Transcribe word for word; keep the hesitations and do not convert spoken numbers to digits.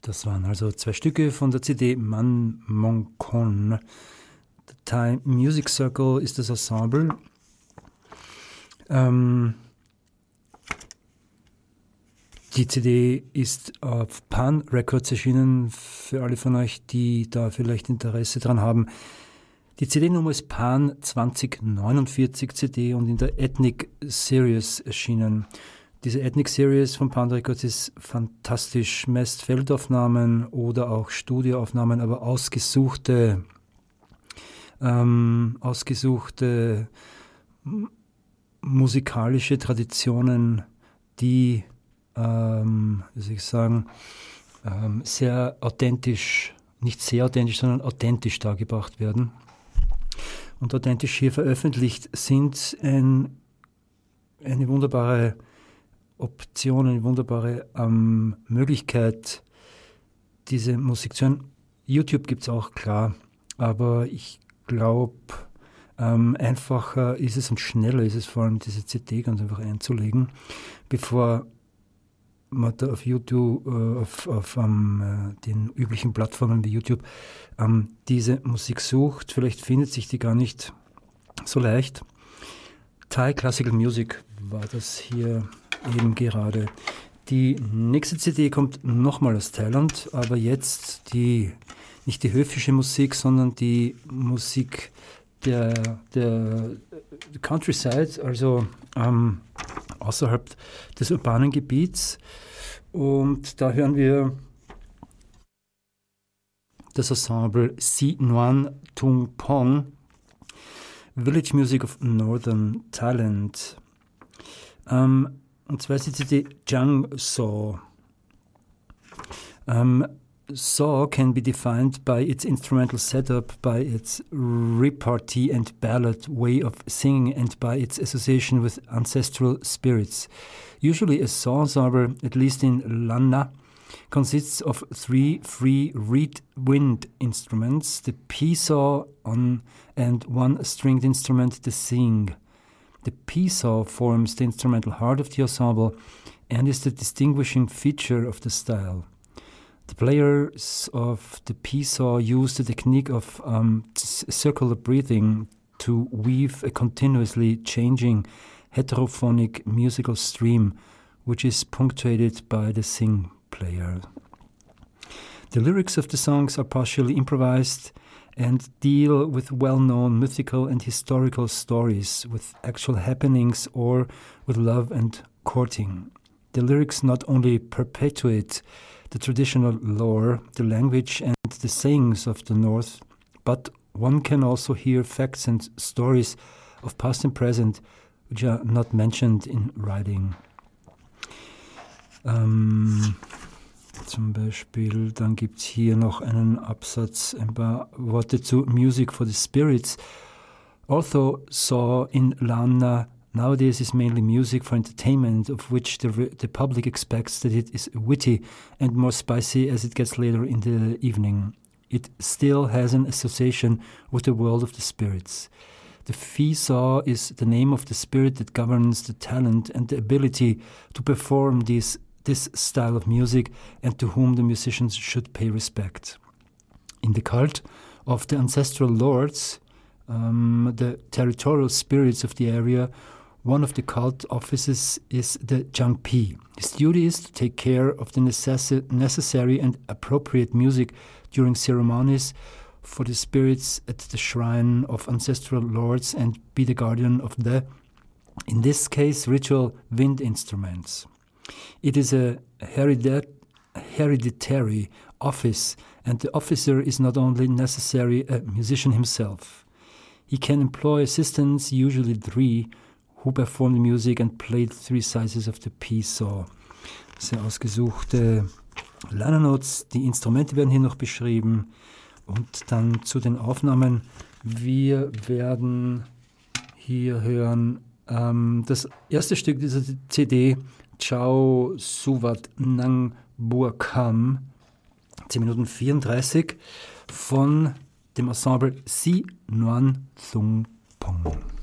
Das waren also zwei Stücke von der C D Man Mon Kon. The Thai Music Circle ist das Ensemble. Ähm, die C D ist auf Pan Records erschienen, für alle von euch, die da vielleicht Interesse dran haben. Die C D-Nummer ist Pan zwanzig neunundvierzig C D und in der Ethnic Series erschienen. Diese Ethnic Series von Pan Records ist fantastisch. Meist Feldaufnahmen oder auch Studioaufnahmen, aber ausgesuchte, ähm, ausgesuchte m- musikalische Traditionen, die, ähm, wie soll ich sagen, ähm, sehr authentisch, nicht sehr authentisch, sondern authentisch dargebracht werden. Und authentisch hier veröffentlicht sind ein, eine wunderbare Option, eine wunderbare ähm, Möglichkeit, diese Musik zu hören. YouTube gibt es auch, klar, aber ich glaube, ähm, einfacher ist es und schneller ist es vor allem, diese C D ganz einfach einzulegen, bevor man da auf YouTube, äh, auf, auf ähm, den üblichen Plattformen wie YouTube ähm, diese Musik sucht. Vielleicht findet sich die gar nicht so leicht. Thai Classical Music war das hier eben gerade. Die nächste C D kommt nochmal aus Thailand, aber jetzt die, nicht die höfische Musik, sondern die Musik der, der Countryside, also ähm, außerhalb des urbanen Gebiets. Und da hören wir das Ensemble Si Nuan Tung Pong, Village Music of Northern Thailand. Ähm, Und zwar ist die C D Jang Saw. Um, Saw can be defined by its instrumental setup, by its repartee and ballad way of singing, and by its association with ancestral spirits. Usually a saw ensemble, at least in Lanna, consists of three free reed wind instruments, the pea-saw on and one stringed instrument, the sing. The pea-saw forms the instrumental heart of the ensemble and is the distinguishing feature of the style. The players of the pea-saw use the technique of um, c- circular breathing to weave a continuously changing heterophonic musical stream, which is punctuated by the sing player. The lyrics of the songs are partially improvised and deal with well-known mythical and historical stories, with actual happenings or with love and courting. The lyrics not only perpetuate the traditional lore, the language and the sayings of the North, but one can also hear facts and stories of past and present which are not mentioned in writing. Ähm... Zum Beispiel, dann gibt es hier noch einen Absatz, ein paar Worte zu Music for the Spirits. Although saw in Lanna nowadays is mainly music for entertainment, of which the, the public expects that it is witty and more spicy as it gets later in the evening. It still has an association with the world of the spirits. The Phi-saw is the name of the spirit that governs the talent and the ability to perform these this style of music and to whom the musicians should pay respect. In the cult of the ancestral lords, um, the territorial spirits of the area, one of the cult offices is the Jangpi. His duty is to take care of the necess- necessary and appropriate music during ceremonies for the spirits at the shrine of ancestral lords and be the guardian of the, in this case, ritual wind instruments. It is a heredit- hereditary office, and the officer is not only necessarily a musician himself. He can employ assistants, usually three, who perform the music and play three sizes of the pea-saw. Sehr ausgesuchte Liner Notes, die Instrumente werden hier noch beschrieben und dann zu den Aufnahmen. Wir werden hier hören ähm, das erste Stück dieser C D, Chao Suvat Nang Buakam, zehn Minuten vierunddreißig, von dem Ensemble Si Nuan Thung Pong.